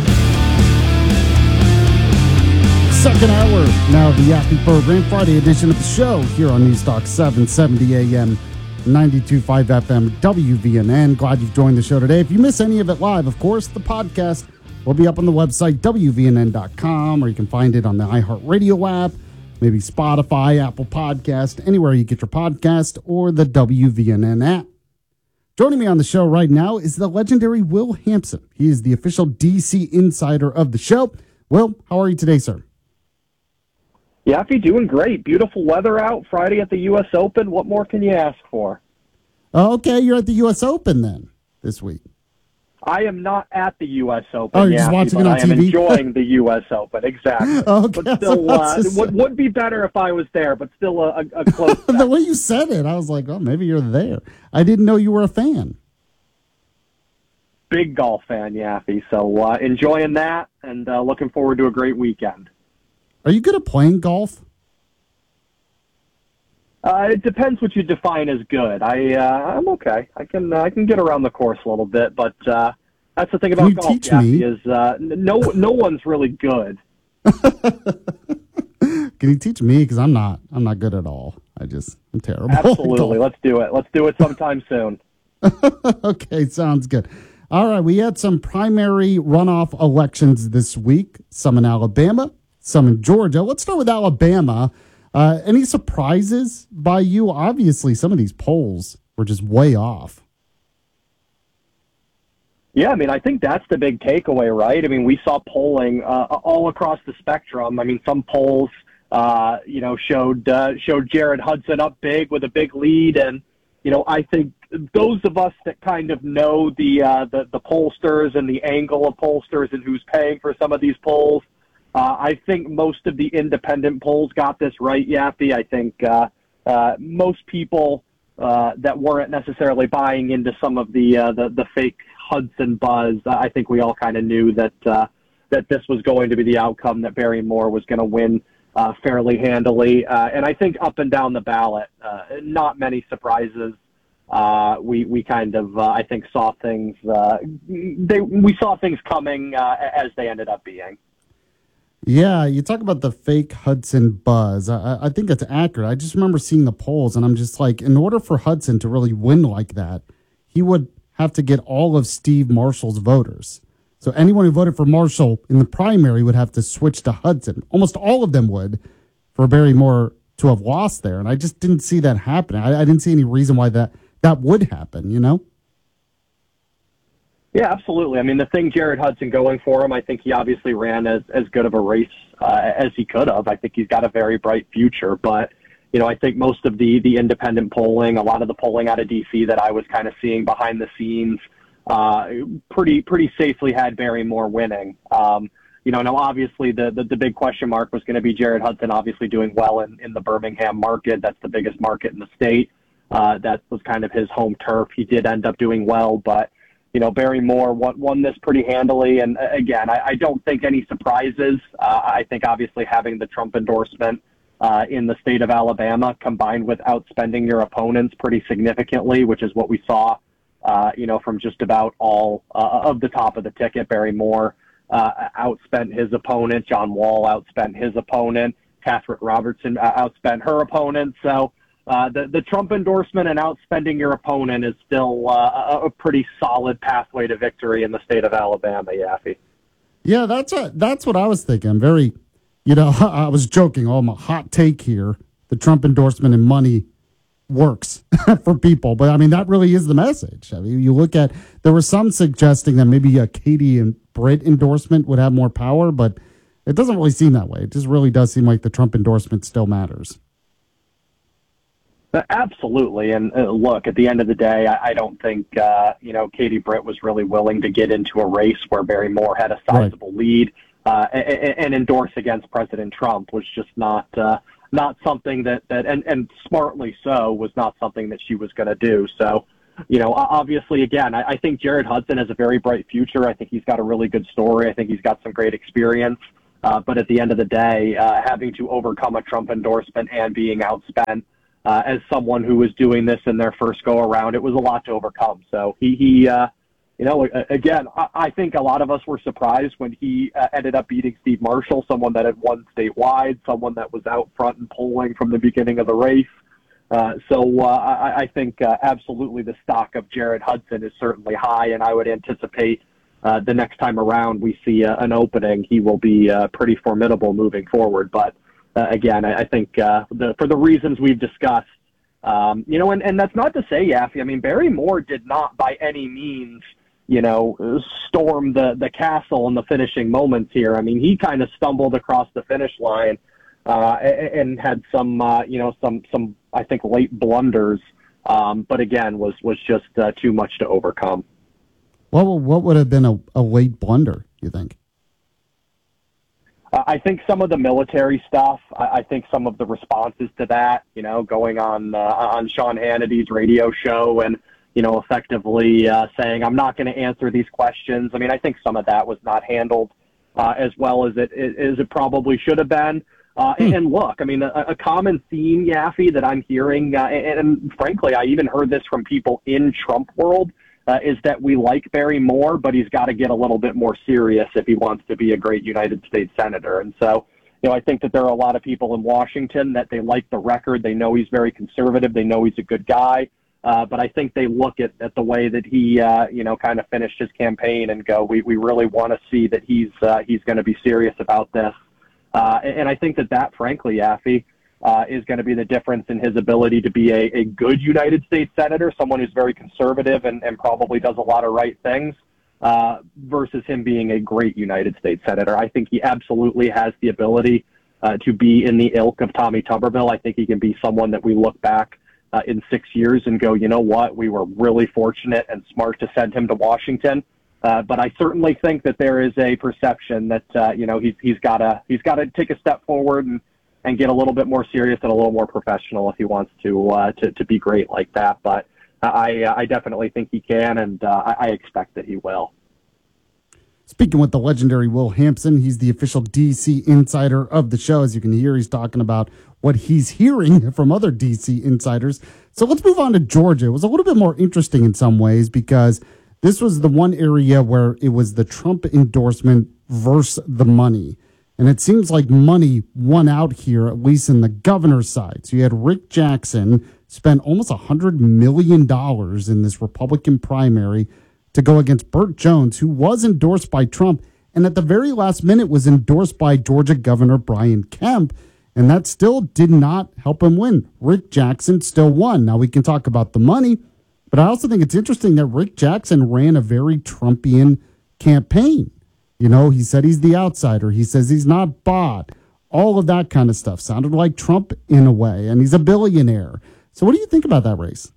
Second hour now of the Yaffe Program, Friday edition of the show here on News Talk seven seventy A M, ninety-two point five F M, W V N N. Glad you've joined the show today. If you miss any of it live, of course, the podcast will be up on the website, W V N N dot com, or you can find it on the iHeartRadio app, maybe Spotify, Apple Podcast, anywhere you get your podcast, or the W V N N app. Joining me on the show right now is the legendary Will Hampson. He is the official D C insider of the show. Will, how are you today, sir? Yaffe, doing great. Beautiful weather out Friday at the U S Open. What more can you ask for? Okay, you're at the U S Open then this week. I am not at the U S Open, oh, you're Yaffe, just watching but it on I am T V? enjoying the U S Open, exactly. Okay, but still, uh, it would, would be better if I was there, but still a, a, a close The way you said it, I was like, oh, maybe you're there. I didn't know you were a fan. Big golf fan, Yaffe. So uh, enjoying that and uh, looking forward to a great weekend. Are you good at playing golf? Uh, it depends what you define as good. I uh, I'm okay. I can uh, I can get around the course a little bit, but uh, that's the thing about Can you golf. teach me? Yaffe, is uh, no no one's really good. Can you teach me? Because I'm not. I'm not good at all. I just I'm terrible. Absolutely. Let's do it. Let's do it sometime soon. Okay, sounds good. All right, we had some primary runoff elections this week. Some in Alabama, some in Georgia. Let's start with Alabama. Uh, any surprises by you? Obviously, some of these polls were just way off. Yeah, I mean, I think that's the big takeaway, right? I mean, we saw polling uh, all across the spectrum. I mean, some polls, uh, you know, showed uh, showed Jared Hudson up big with a big lead, and you know, I think those of us that kind of know the uh, the, the pollsters and the angle of pollsters and who's paying for some of these polls. Uh, I think most of the independent polls got this right, Yaffe. I think uh, uh, most people uh, that weren't necessarily buying into some of the uh, the, the fake Hudson buzz, I think we all kind of knew that uh, that this was going to be the outcome, that Barry Moore was going to win uh, fairly handily. Uh, and I think up and down the ballot, uh, not many surprises. Uh, we we kind of uh, I think saw things uh, they we saw things coming uh, as they ended up being. Yeah, you talk about the fake Hudson buzz. I, I think that's accurate. I just remember seeing the polls, and I'm just like, in order for Hudson to really win like that, he would have to get all of Steve Marshall's voters. So anyone who voted for Marshall in the primary would have to switch to Hudson. Almost all of them would, for Barry Moore to have lost there. And I just didn't see that happening. I, I didn't see any reason why that, that would happen, you know? Yeah, absolutely. I mean, the thing Jared Hudson going for him, I think he obviously ran as, as good of a race uh, as he could have. I think he's got a very bright future. But, you know, I think most of the, the independent polling, a lot of the polling out of D C that I was kind of seeing behind the scenes, uh, pretty pretty safely had Barry Moore winning. Um, you know, now obviously the, the, the big question mark was going to be Jared Hudson obviously doing well in, in the Birmingham market. That's the biggest market in the state. Uh, that was kind of his home turf. He did end up doing well, but you know, Barry Moore won, won this pretty handily. And again, I, I don't think any surprises. Uh, I think obviously having the Trump endorsement uh, in the state of Alabama combined with outspending your opponents pretty significantly, which is what we saw, uh, you know, from just about all uh, of the top of the ticket. Barry Moore uh, outspent his opponent. John Wall outspent his opponent. Catherine Robertson uh, outspent her opponent. So, Uh, the, the Trump endorsement and outspending your opponent is still uh, a pretty solid pathway to victory in the state of Alabama, Yaffe. Yeah, that's a, that's what I was thinking. I'm very, you know, I was joking. Oh, my hot take here. The Trump endorsement and money works for people. But, I mean, that really is the message. I mean, you look at, there were some suggesting that maybe a Katie and Britt endorsement would have more power, but it doesn't really seem that way. It just really does seem like the Trump endorsement still matters. Uh, Absolutely. And uh, look, at the end of the day, I, I don't think, uh, you know, Katie Britt was really willing to get into a race where Barry Moore had a sizable right. lead uh, and, and endorse against President Trump was just not uh, not something that, that and, and smartly so, was not something that she was going to do. So, you know, obviously, again, I, I think Jared Hudson has a very bright future. I think he's got a really good story. I think he's got some great experience. Uh, but at the end of the day, uh, having to overcome a Trump endorsement and being outspent, Uh, as someone who was doing this in their first go around, it was a lot to overcome. So he, he uh, you know, again, I, I think a lot of us were surprised when he uh, ended up beating Steve Marshall, someone that had won statewide, someone that was out front and polling from the beginning of the race. Uh, so uh, I, I think uh, absolutely the stock of Jared Hudson is certainly high, and I would anticipate uh, the next time around we see uh, an opening, he will be uh, pretty formidable moving forward. But Uh, again, I, I think uh, the, for the reasons we've discussed, um, you know, and, and that's not to say, Yaffe, I mean, Barry Moore did not by any means, you know, storm the, the castle in the finishing moments here. I mean, he kind of stumbled across the finish line uh, and, and had some, uh, you know, some, some, I think, late blunders, um, but again, was, was just uh, too much to overcome. What, what would have been a, a late blunder, you think? Uh, I think some of the military stuff, I, I think some of the responses to that, you know, going on uh, on Sean Hannity's radio show and, you know, effectively uh, saying, I'm not going to answer these questions. I mean, I think some of that was not handled uh, as well as it, as it probably should have been. Uh, hmm. and, and look, I mean, a, a common theme, Yaffe, that I'm hearing, uh, and, and frankly, I even heard this from people in Trump world, Uh, is that we like Barry Moore, but he's got to get a little bit more serious if he wants to be a great United States Senator. And so, you know, I think that there are a lot of people in Washington that they like the record. They know he's very conservative. They know he's a good guy. Uh, but I think they look at, at the way that he, uh, you know, kind of finished his campaign and go, we, we really want to see that he's uh, he's going to be serious about this. Uh, and, and I think that that, frankly, Yaffe, Uh, is going to be the difference in his ability to be a, a good United States Senator, someone who's very conservative and, and probably does a lot of right things, uh, versus him being a great United States Senator. I think he absolutely has the ability uh, to be in the ilk of Tommy Tuberville. I think he can be someone that we look back uh, in six years and go, you know what, we were really fortunate and smart to send him to Washington. Uh, but I certainly think that there is a perception that, uh, you know, he's, he's got to he's got to take a step forward and and get a little bit more serious and a little more professional if he wants to uh, to, to be great like that. But I I definitely think he can, and uh, I expect that he will. Speaking with the legendary Will Hampson, he's the official D C insider of the show. As you can hear, he's talking about what he's hearing from other D C insiders. So let's move on to Georgia. It was a little bit more interesting in some ways because this was the one area where it was the Trump endorsement versus the money. And it seems like money won out here, at least in the governor's side. So you had Rick Jackson spend almost one hundred million dollars in this Republican primary to go against Burt Jones, who was endorsed by Trump, and at the very last minute was endorsed by Georgia Governor Brian Kemp, and that still did not help him win. Rick Jackson still won. Now, we can talk about the money, but I also think it's interesting that Rick Jackson ran a very Trumpian campaign. You know, he said he's the outsider. He says he's not bought. All of that kind of stuff sounded like Trump in a way, and he's a billionaire. So what do you think about that race?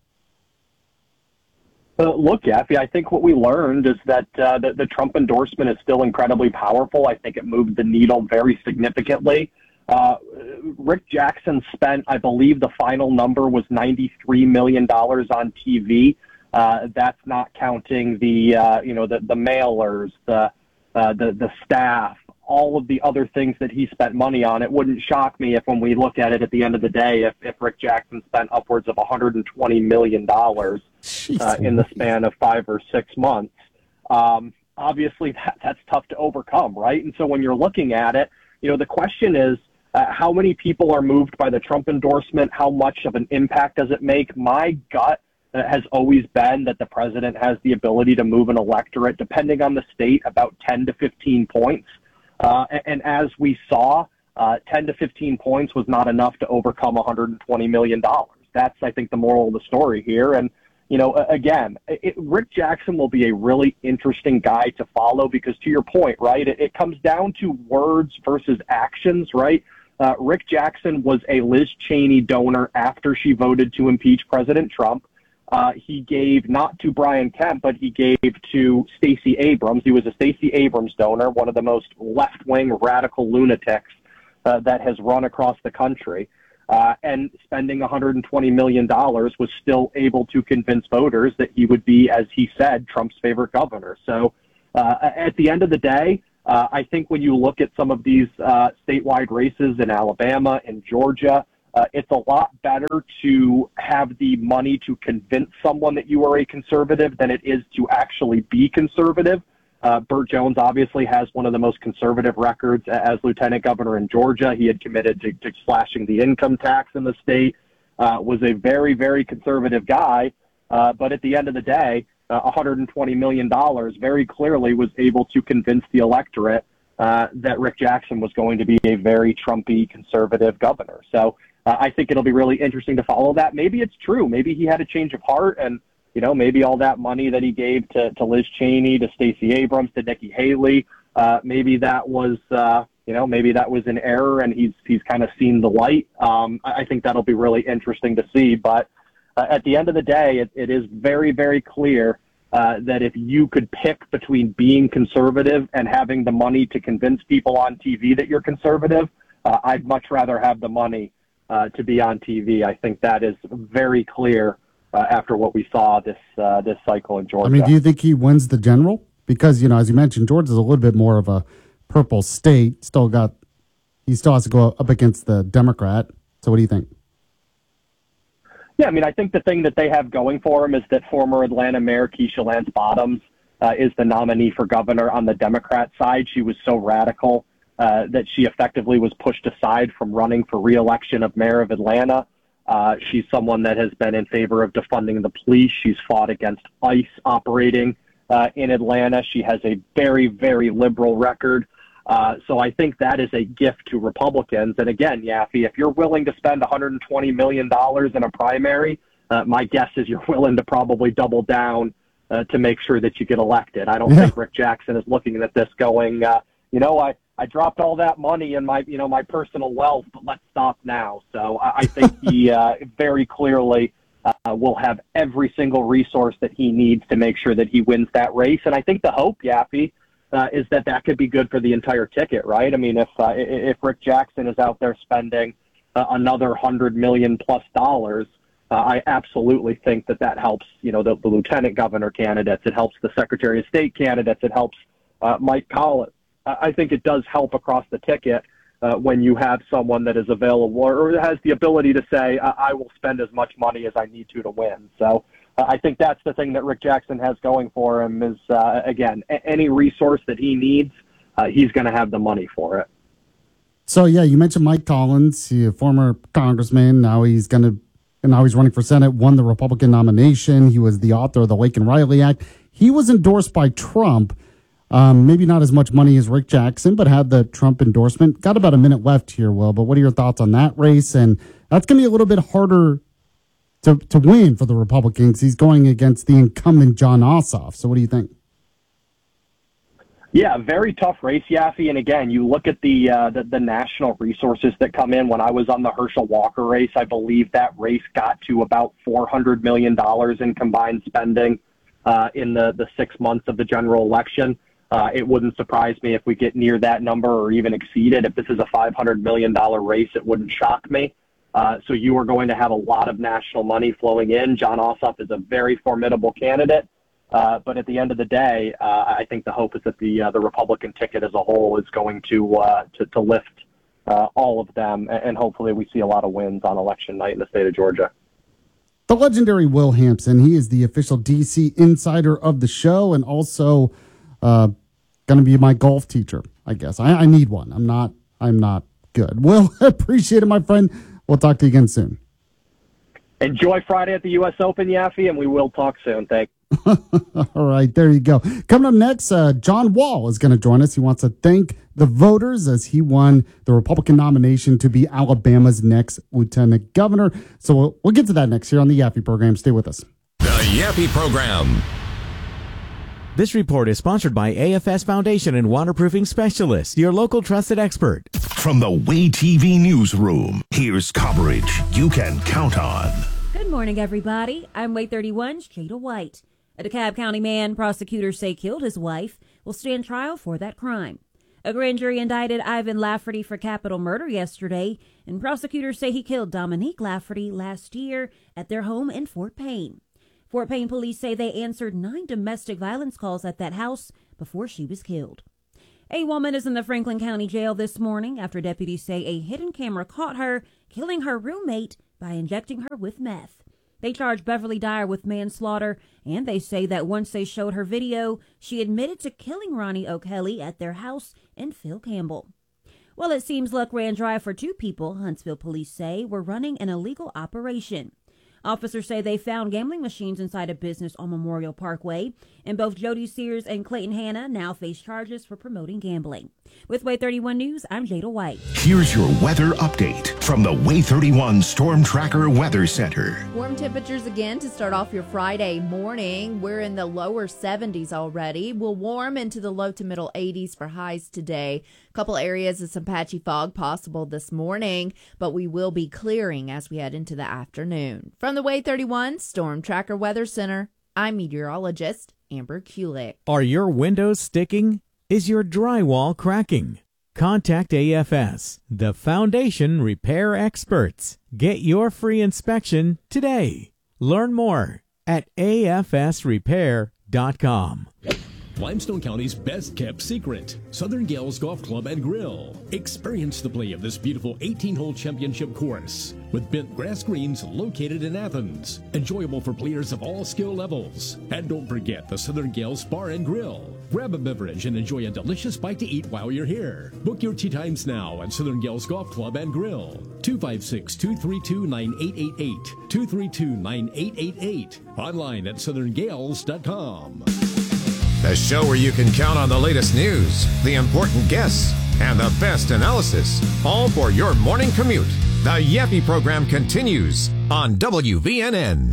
Uh, look, Yaffe, I think what we learned is that uh, the, the Trump endorsement is still incredibly powerful. I think it moved the needle very significantly. Uh, Rick Jackson spent, I believe the final number was ninety-three million dollars on T V. Uh, that's not counting the, uh, you know, the, the mailers, the Uh, the the staff, all of the other things that he spent money on. It wouldn't shock me if when we look at it at the end of the day, if, if Rick Jackson spent upwards of one hundred twenty million dollars uh, in the span of five or six months. Um, obviously, that, that's tough to overcome, right? And so when you're looking at it, you know, the question is, uh, how many people are moved by the Trump endorsement? How much of an impact does it make? My gut has always been that the president has the ability to move an electorate, depending on the state, about ten to fifteen points. Uh, and, and as we saw, uh, ten to fifteen points was not enough to overcome one hundred twenty million dollars. That's, I think, the moral of the story here. And, you know, again, it, Rick Jackson will be a really interesting guy to follow because, to your point, right, it, it comes down to words versus actions, right? Uh, Rick Jackson was a Liz Cheney donor after she voted to impeach President Trump. Uh, he gave not to Brian Kemp, but he gave to Stacey Abrams. He was a Stacey Abrams donor, one of the most left-wing radical lunatics uh, that has run across the country. Uh, and spending one hundred twenty million dollars was still able to convince voters that he would be, as he said, Trump's favorite governor. So uh, at the end of the day, uh, I think when you look at some of these uh, statewide races in Alabama and Georgia, Uh, it's a lot better to have the money to convince someone that you are a conservative than it is to actually be conservative. Uh, Burt Jones obviously has one of the most conservative records as lieutenant governor in Georgia. He had committed to, to slashing the income tax in the state, uh, was a very, very conservative guy. Uh, but at the end of the day, uh, one hundred twenty million dollars very clearly was able to convince the electorate uh, that Rick Jackson was going to be a very Trumpy conservative governor. So Uh, I think it'll be really interesting to follow that. Maybe it's true. Maybe he had a change of heart, and you know, maybe all that money that he gave to, to Liz Cheney, to Stacey Abrams, to Nikki Haley, uh, maybe that was, uh, you know, maybe that was an error, and he's he's kind of seen the light. Um, I, I think that'll be really interesting to see. But uh, at the end of the day, it, it is very, very clear uh, that if you could pick between being conservative and having the money to convince people on T V that you're conservative, uh, I'd much rather have the money Uh, to be on T V. I think that is very clear uh, after what we saw this uh, this cycle in Georgia. I mean, do you think he wins the general? Because, you know, as you mentioned, Georgia's a little bit more of a purple state. Still got, he still has to go up against the Democrat. So what do you think? Yeah, I mean, I think the thing that they have going for him is that former Atlanta Mayor Keisha Lance Bottoms uh, is the nominee for governor on the Democrat side. She was so radical Uh, that she effectively was pushed aside from running for re-election of mayor of Atlanta. Uh, she's someone that has been in favor of defunding the police. She's fought against ICE operating uh, in Atlanta. She has a very, very liberal record. Uh, so I think that is a gift to Republicans. And again, Yaffe, if you're willing to spend one hundred twenty million dollars in a primary, uh, my guess is you're willing to probably double down uh, to make sure that you get elected. I don't yeah. think Rick Jackson is looking at this going, uh, you know, I, I dropped all that money in my, you know, my personal wealth, but let's stop now. So I, I think he uh, very clearly uh, will have every single resource that he needs to make sure that he wins that race. And I think the hope, Yaffe, uh, is that that could be good for the entire ticket, right? I mean, if uh, if Rick Jackson is out there spending uh, another hundred million plus dollars, uh, I absolutely think that that helps, you know, the, the lieutenant governor candidates. It helps the Secretary of State candidates. It helps uh, Mike Collins. I think it does help across the ticket uh, when you have someone that is available or has the ability to say, I, I will spend as much money as I need to to win. So uh, I think that's the thing that Rick Jackson has going for him is, uh, again, a- any resource that he needs, uh, he's going to have the money for it. So, yeah, you mentioned Mike Collins, he, a former congressman. Now he's going to, and now he's running for Senate, won the Republican nomination. He was the author of the Laken Riley Act. He was endorsed by Trump. Um, maybe not as much money as Rick Jackson, but had the Trump endorsement. Got about a minute left here, Will, but what are your thoughts on that race? And that's going to be a little bit harder to, to win for the Republicans. He's going against the incumbent Jon Ossoff. So what do you think? Yeah, very tough race, Yaffe. And again, you look at the, uh, the the national resources that come in. When I was on the Herschel Walker race, I believe that race got to about four hundred million dollars in combined spending uh, in the, the six months of the general election. Uh, it wouldn't surprise me if we get near that number or even exceed it. If this is a five hundred million dollars race, it wouldn't shock me. Uh, so you are going to have a lot of national money flowing in. Jon Ossoff is a very formidable candidate. Uh, but at the end of the day, uh, I think the hope is that the uh, the Republican ticket as a whole is going to uh, to, to lift uh, all of them. And hopefully we see a lot of wins on election night in the state of Georgia. The legendary Will Hampson, he is the official D C insider of the show and also uh, going to be my golf teacher, I guess. I, I need one. I'm not, I'm not good. Will, appreciate it, my friend. We'll talk to you again soon. Enjoy Friday at the U S Open, Yaffe, and we will talk soon. Thank you. All right, there you go. Coming up next, uh, John Wall is going to join us. He wants to thank the voters as he won the Republican nomination to be Alabama's next lieutenant governor. So we'll, we'll get to that next here on the Yaffe program. Stay with us. The Yaffe program. This report is sponsored by A F S Foundation and Waterproofing Specialists, your local trusted expert. From the Way T V newsroom, here's coverage you can count on. Good morning, everybody. I'm Way thirty-one's Jada White. A DeKalb County man prosecutors say killed his wife will stand trial for that crime. A grand jury indicted Ivan Lafferty for capital murder yesterday, and prosecutors say he killed Dominique Lafferty last year at their home in Fort Payne. Fort Payne police say they answered nine domestic violence calls at that house before she was killed. A woman is in the Franklin County Jail this morning after deputies say a hidden camera caught her killing her roommate by injecting her with meth. They charge Beverly Dyer with manslaughter, and they say that once they showed her video, she admitted to killing Ronnie O'Kelly at their house in Phil Campbell. Well, it seems luck ran dry for two people, Huntsville police say, were running an illegal operation. Officers say they found gambling machines inside a business on Memorial Parkway, and both Jody Sears and Clayton Hanna now face charges for promoting gambling. With Way thirty-one News, I'm Jada White. Here's your weather update from the Way thirty-one Storm Tracker Weather Center. Warm temperatures again to start off your Friday morning. We're in the lower seventies already. We'll warm into the low to middle eighties for highs today. A couple areas of some patchy fog possible this morning, but we will be clearing as we head into the afternoon. From the Way thirty-one Storm Tracker Weather Center, I'm meteorologist Amber Kulik. Are your windows sticking? Is your drywall cracking? Contact A F S, the foundation repair experts. Get your free inspection today. Learn more at A F S repair dot com. Limestone County's best-kept secret, Southern Gales Golf Club and Grill. Experience the play of this beautiful eighteen-hole championship course with bent grass greens located in Athens. Enjoyable for players of all skill levels. And don't forget the Southern Gales Bar and Grill. Grab a beverage and enjoy a delicious bite to eat while you're here. Book your tee times now at Southern Gales Golf Club and Grill. two five six, two three two, nine eight eight eight. two three two, nine eight eight eight. Online at southern gales dot com. The show where you can count on the latest news, the important guests, and the best analysis, all for your morning commute. The Yaffe program continues on W V N N.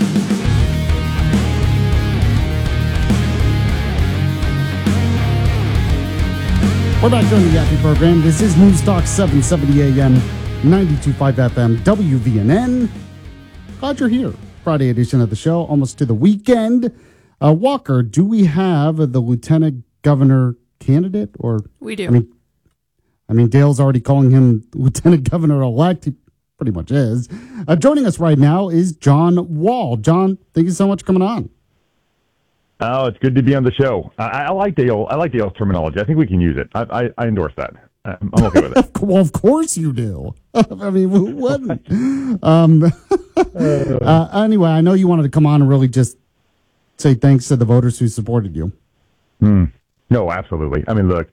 We're back during the Yaffe program. This is News Talk seven seventy A M, ninety-two point five F M, W V N N. Glad you're here. Friday edition of the show, almost to the weekend. Uh, Walker, do we have the lieutenant governor candidate? Or we do. I mean, I mean, Dale's already calling him lieutenant governor elect. He pretty much is. Uh, joining us right now is John Wall. John, thank you so much for coming on. Oh, it's good to be on the show. I, I like Dale. I like Dale's terminology. I think we can use it. I, I, I endorse that. I'm okay with it. Well, of course you do. I mean, who wouldn't? um, uh, anyway, I know you wanted to come on and really just say thanks to the voters who supported you. Hmm. No, absolutely. I mean, look,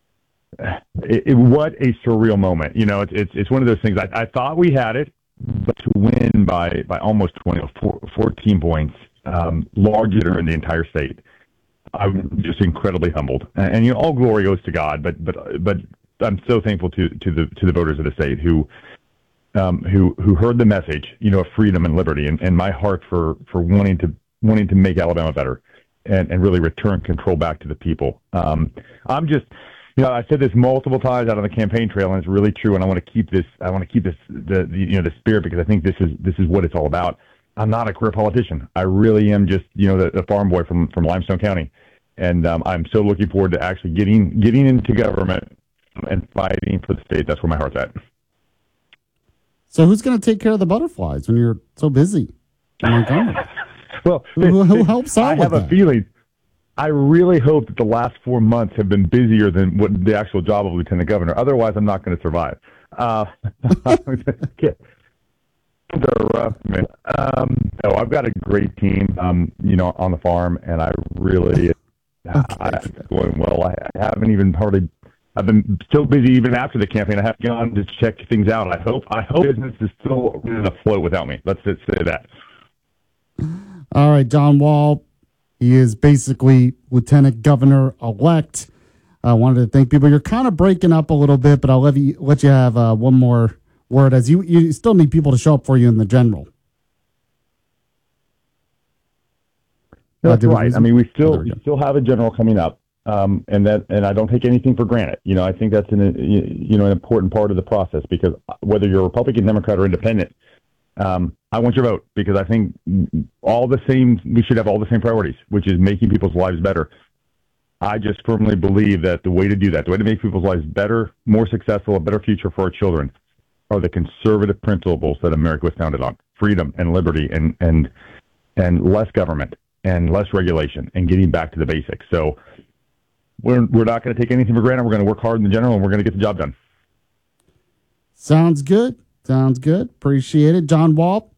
it, it, what a surreal moment. You know, it's it's, it's one of those things. I, I thought we had it, but to win by, by almost twenty, fourteen points, um, larger in the entire state, I'm just incredibly humbled. And, and you know, all glory goes to God. But but but I'm so thankful to to the to the voters of the state who. Um, who who heard the message, you know, of freedom and liberty, and, and my heart for, for wanting to wanting to make Alabama better, and, and really return control back to the people. Um, I'm just, you know, I said this multiple times out on the campaign trail, and it's really true. And I want to keep this, I want to keep this, the, the you know, the spirit, because I think this is this is what it's all about. I'm not a career politician. I really am just, you know, the, the farm boy from, from Limestone County, and um, I'm so looking forward to actually getting getting into government and fighting for the state. That's where my heart's at. So who's going to take care of the butterflies when you're so busy? Well, who, who helps out I with have that? a feeling. I really hope that the last four months have been busier than what the actual job of lieutenant governor. Otherwise, I'm not going to survive. Uh, they're rough, man. Um, oh, I've got a great team, um, you know, on the farm, and I really, okay. I, it's going well. I, I haven't even hardly. I've been still busy even after the campaign. I have gone to check things out. I hope I hope business is still afloat without me. Let's just say that. All right, John Wall. He is basically lieutenant governor elect. I wanted to thank people. You're kind of breaking up a little bit, but I'll let you let you have uh, one more word, as you you still need people to show up for you in the general. That's right. I mean, we still oh, we still have a general coming up, um, and that and I don't take anything for granted. You know, I think that's an you know an important part of the process, because whether you're Republican, Democrat, or Independent, um, I want your vote, because I think all the same. We should have all the same priorities, which is making people's lives better. I just firmly believe that the way to do that, the way to make people's lives better, more successful, a better future for our children, are the conservative principles that America was founded on: freedom and liberty, and and and less government and less regulation, and getting back to the basics. So we're we're not going to take anything for granted. We're going to work hard in the general, and we're going to get the job done. Sounds good. Sounds good. Appreciate it. John Wall,